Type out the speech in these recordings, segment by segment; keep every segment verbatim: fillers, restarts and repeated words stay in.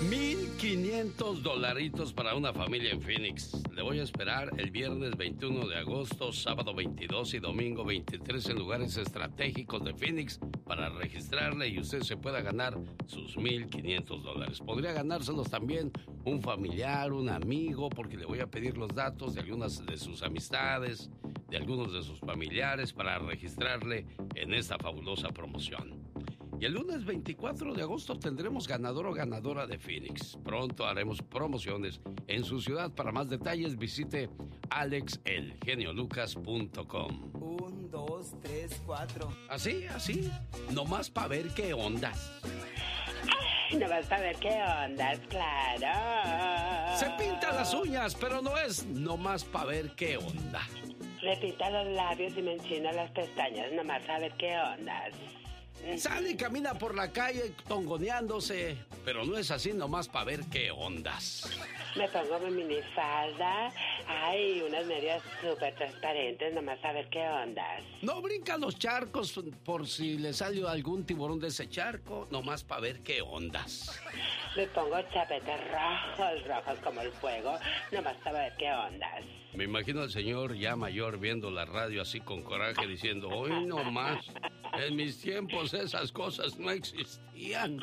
mil quinientos dolaritos para una familia en Phoenix. Le voy a esperar el viernes veintiuno de agosto, sábado veintidós y domingo veintitrés en lugares estratégicos de Phoenix para registrarle y usted se pueda ganar sus mil quinientos dólares. Podría ganárselos también un familiar, un amigo, porque le voy a pedir los datos de algunas de sus amistades, de algunos de sus familiares para registrarle en esta fabulosa promoción. Y el lunes veinticuatro de agosto tendremos ganador o ganadora de Phoenix. Pronto haremos promociones en su ciudad. Para más detalles visite alex el genio lucas punto com. Un, dos, tres, cuatro. Así, así, nomás para ver qué ondas. Ay, nomás para ver qué ondas, claro. Se pinta las uñas, pero no es nomás para ver qué onda. Le pinta los labios y me enchina las pestañas, nomás a ver qué ondas. Sale y camina por la calle tongoneándose, pero no es así nomás para ver qué ondas. Me pongo mi minifalda, ay, unas medias súper transparentes, nomás a ver qué ondas. No brinca los charcos por si le salió algún tiburón de ese charco, nomás para ver qué ondas. Me pongo chapetes rojos, rojos como el fuego, nomás para ver qué ondas. Me imagino al señor ya mayor viendo la radio así con coraje diciendo, hoy nomás, en mis tiempos esas cosas no existían.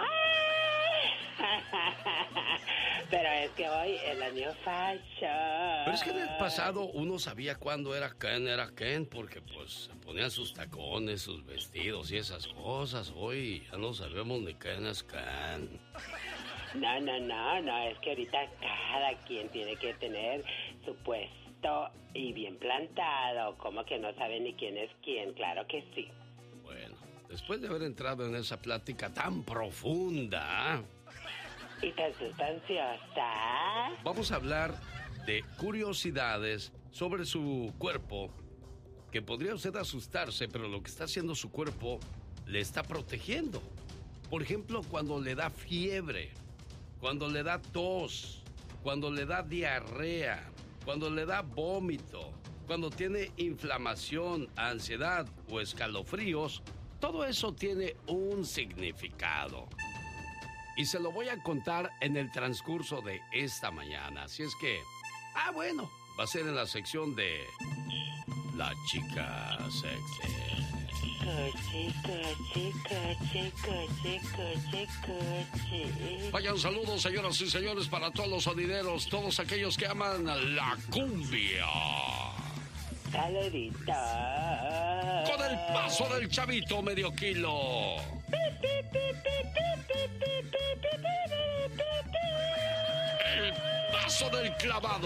Pero es que hoy es la new fashion. Pero es que en el pasado uno sabía cuándo era Ken, era Ken, porque pues se ponían sus tacones, sus vestidos y esas cosas. Hoy ya no sabemos ni quién es Ken. No, no, no, no, es que ahorita cada quien tiene que tener su puesto y bien plantado. Como que no sabe ni quién es quién, claro que sí. Bueno, después de haber entrado en esa plática tan profunda y tan sustanciosa, vamos a hablar de curiosidades sobre su cuerpo, que podría usted asustarse, pero lo que está haciendo su cuerpo le está protegiendo. Por ejemplo, cuando le da fiebre, cuando le da tos, cuando le da diarrea, cuando le da vómito, cuando tiene inflamación, ansiedad o escalofríos, todo eso tiene un significado. Y se lo voy a contar en el transcurso de esta mañana. Así es que, ah, bueno, va a ser en la sección de La Chica Sexy. Coche, coche, coche, coche, coche, coche. Vayan saludos, señoras y señores, para todos los sonideros, todos aquellos que aman la cumbia. Saludito. Con el paso del chavito medio kilo. El paso del clavado.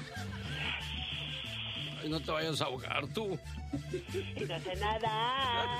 Ay, no te vayas a ahogar tú. Y no sé nada.